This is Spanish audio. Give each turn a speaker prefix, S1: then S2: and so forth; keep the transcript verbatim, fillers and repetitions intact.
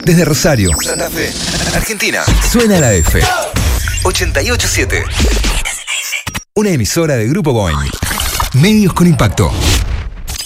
S1: Desde Rosario, Santa Fe, Argentina. Suena la F. ochenta y ocho punto siete. Una emisora de Grupo Boeing. Medios con impacto.